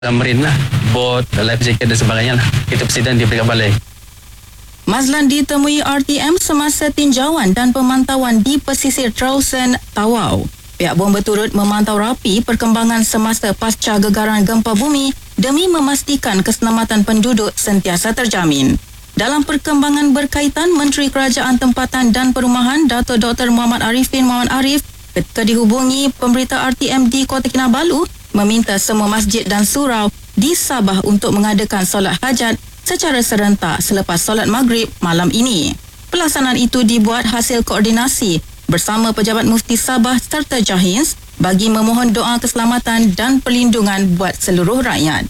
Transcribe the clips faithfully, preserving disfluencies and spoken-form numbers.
Marine lah, bot, life jacket dan sebagainya lah. Itu presiden diberikan balik. Mazlan ditemui R T M semasa tinjauan dan pemantauan di pesisir Trausen, Tawau. Pihak bom berturut memantau rapi perkembangan semasa pasca gegaran gempa bumi demi memastikan keselamatan penduduk sentiasa terjamin. Dalam perkembangan berkaitan, Menteri Kerajaan Tempatan dan Perumahan Dato' Doktor Muhammad Arifin Muhammad Arif ketika dihubungi pemberita R T M di Kota Kinabalu meminta semua masjid dan surau di Sabah untuk mengadakan solat hajat secara serentak selepas solat maghrib malam ini. Pelaksanaan itu dibuat hasil koordinasi bersama Pejabat Mufti Sabah serta Jahins bagi memohon doa keselamatan dan perlindungan buat seluruh rakyat.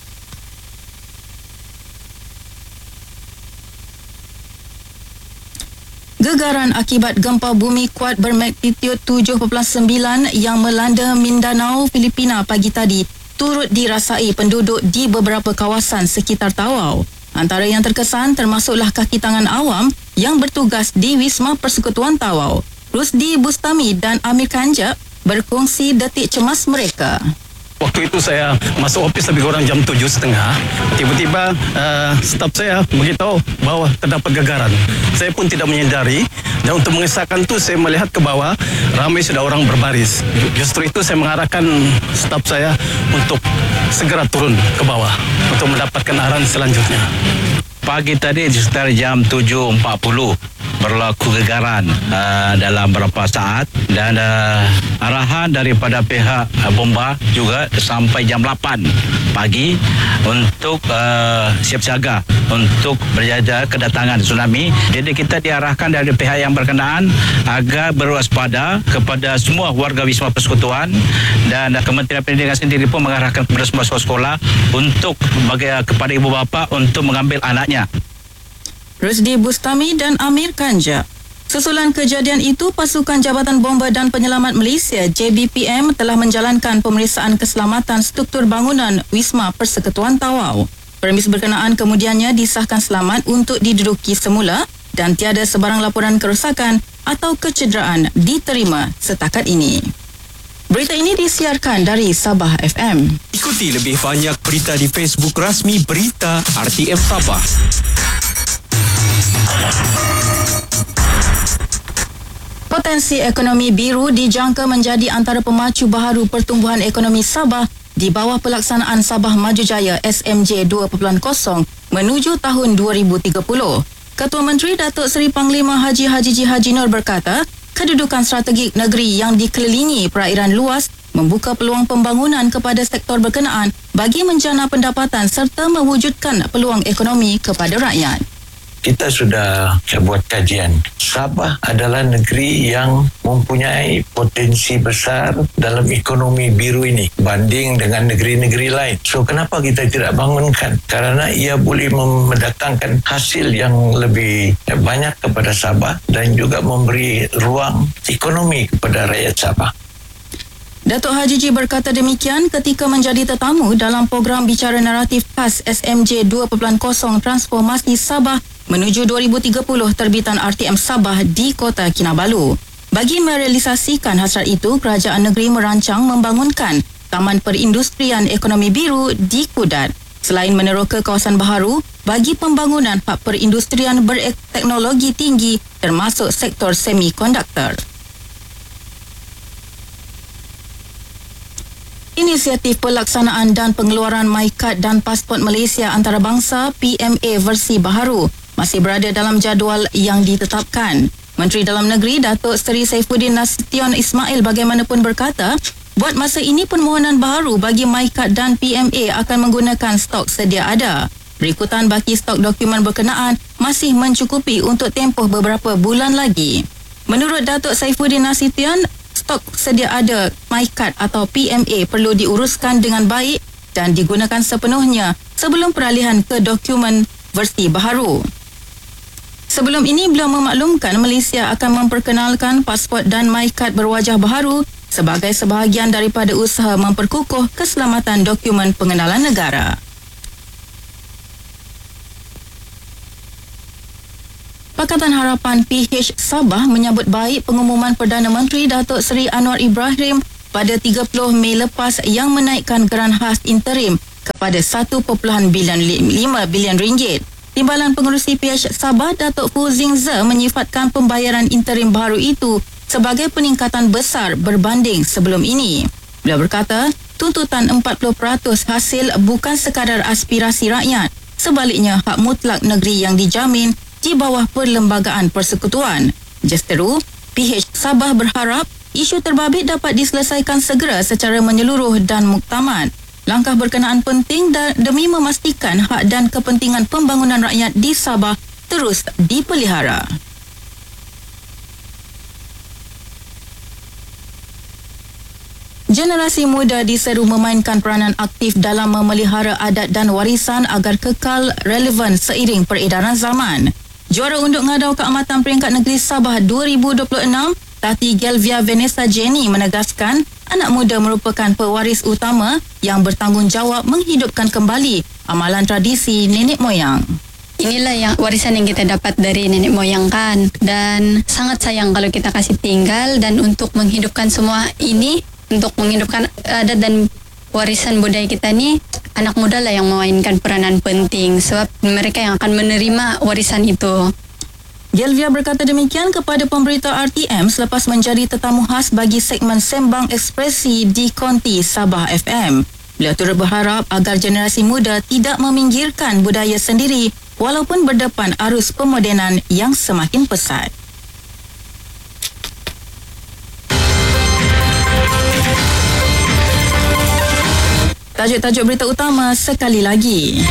Gegaran akibat gempa bumi kuat bermagnitud tujuh perpuluhan sembilan yang melanda Mindanao, Filipina pagi tadi turut dirasai penduduk di beberapa kawasan sekitar Tawau. Antara yang terkesan termasuklah kaki tangan awam yang bertugas di Wisma Persekutuan Tawau. Rusdi Bustami dan Amir Kanjab berkongsi detik cemas mereka. Waktu itu saya masuk ofis lebih kurang jam tujuh setengah. Tiba-tiba uh, staf saya beritahu bahawa terdapat gegaran. Saya pun tidak menyedari dan untuk mengesahkan itu saya melihat ke bawah ramai sudah orang berbaris. Justru itu saya mengarahkan staf saya untuk segera turun ke bawah untuk mendapatkan arahan selanjutnya. Pagi tadi sekitar jam tujuh empat puluh berlaku gegaran uh, dalam beberapa saat dan uh, arahan daripada pihak uh, bomba juga sampai jam lapan pagi untuk uh, siap siaga untuk berjaga kedatangan tsunami. Jadi kita diarahkan dari pihak yang berkenaan agar berwaspada kepada semua warga Wisma Persekutuan dan uh, Kementerian Pendidikan sendiri pun mengarahkan kepada semua sekolah untuk bagi, uh, kepada ibu bapa untuk mengambil anaknya. Rusdi Bustami dan Amir Kanjab. Susulan kejadian itu, Pasukan Jabatan Bomba dan Penyelamat Malaysia J B P M telah menjalankan pemeriksaan keselamatan struktur bangunan Wisma Persekutuan Tawau. Permis berkenaan kemudiannya disahkan selamat untuk diduduki semula dan tiada sebarang laporan kerosakan atau kecederaan diterima setakat ini. Berita ini disiarkan dari Sabah F M. Ikuti lebih banyak berita di Facebook rasmi Berita R T M Sabah. Potensi ekonomi biru dijangka menjadi antara pemacu baharu pertumbuhan ekonomi Sabah di bawah pelaksanaan Sabah Maju Jaya S M J dua titik kosong menuju tahun dua ribu tiga puluh. Ketua Menteri Datuk Seri Panglima Haji Haji Ji Haji Nur berkata, kedudukan strategik negeri yang dikelilingi perairan luas membuka peluang pembangunan kepada sektor berkenaan bagi menjana pendapatan serta mewujudkan peluang ekonomi kepada rakyat. Kita sudah buat kajian. Sabah adalah negeri yang mempunyai potensi besar dalam ekonomi biru ini banding dengan negeri-negeri lain. So, kenapa kita tidak bangunkan? Karena ia boleh mendatangkan hasil yang lebih banyak kepada Sabah dan juga memberi ruang ekonomi kepada rakyat Sabah. Datuk Haji Ji berkata demikian ketika menjadi tetamu dalam program bicara naratif khas S M J dua titik kosong Transformasi Sabah menuju dua ribu tiga puluh terbitan R T M Sabah di Kota Kinabalu. Bagi merealisasikan hasrat itu, kerajaan negeri merancang membangunkan Taman Perindustrian Ekonomi Biru di Kudat. Selain meneroka kawasan baharu bagi pembangunan hub perindustrian berteknologi tinggi termasuk sektor semikonduktor. Inisiatif Pelaksanaan dan Pengeluaran MyKad dan Pasport Malaysia Antarabangsa P M A versi baharu masih berada dalam jadual yang ditetapkan. Menteri Dalam Negeri Datuk Seri Saifuddin Nasution Ismail bagaimanapun berkata, buat masa ini permohonan baharu bagi MyKad dan P M A akan menggunakan stok sedia ada. Berikutan baki stok dokumen berkenaan masih mencukupi untuk tempoh beberapa bulan lagi. Menurut Datuk Saifuddin Nasution, stok sedia ada MyKad atau P M A perlu diuruskan dengan baik dan digunakan sepenuhnya sebelum peralihan ke dokumen versi baharu. Sebelum ini, beliau memaklumkan Malaysia akan memperkenalkan pasport dan MyKad berwajah baharu sebagai sebahagian daripada usaha memperkukuh keselamatan dokumen pengenalan negara. Pakatan Harapan P H Sabah menyambut baik pengumuman Perdana Menteri Datuk Seri Anwar Ibrahim pada tiga puluh Mei lepas yang menaikkan geran khas interim kepada satu perpuluhan lima bilion ringgit. Timbalan Pengerusi P H Sabah Datuk Fuzing Ze menyifatkan pembayaran interim baru itu sebagai peningkatan besar berbanding sebelum ini. Beliau berkata, tuntutan empat puluh peratus hasil bukan sekadar aspirasi rakyat. Sebaliknya, hak mutlak negeri yang dijamin di bawah Perlembagaan Persekutuan. Justeru, P H Sabah berharap isu terbabit dapat diselesaikan segera secara menyeluruh dan muktamad. Langkah berkenaan penting dan demi memastikan hak dan kepentingan pembangunan rakyat di Sabah terus dipelihara. Generasi muda diseru memainkan peranan aktif dalam memelihara adat dan warisan agar kekal relevan seiring peredaran zaman. Juara Unduk Ngadau Keamatan Peringkat Negeri Sabah dua ribu dua puluh enam, Tati Gelvia Vanessa Jenny menegaskan anak muda merupakan pewaris utama yang bertanggungjawab menghidupkan kembali amalan tradisi nenek moyang. Inilah yang warisan yang kita dapat dari nenek moyang kan, dan sangat sayang kalau kita kasih tinggal. Dan untuk menghidupkan semua ini, untuk menghidupkan adat dan warisan budaya kita ni, anak muda lah yang memainkan peranan penting sebab mereka yang akan menerima warisan itu. Gelvia berkata demikian kepada pemberita R T M selepas menjadi tetamu khas bagi segmen Sembang Ekspresi di Konti Sabah F M. Beliau turut berharap agar generasi muda tidak meminggirkan budaya sendiri walaupun berdepan arus pemodenan yang semakin pesat. Tajuk-tajuk berita utama sekali lagi.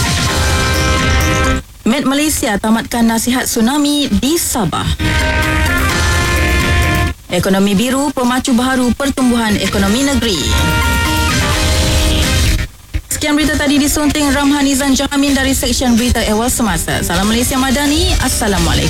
Met Malaysia tamatkan nasihat tsunami di Sabah. Ekonomi biru pemacu baharu pertumbuhan ekonomi negeri. Sekian berita tadi disunting Ramhan Izan Jahamin dari Seksyen Berita Ehwal Semasa. Salam Malaysia Madani. Assalamualaikum.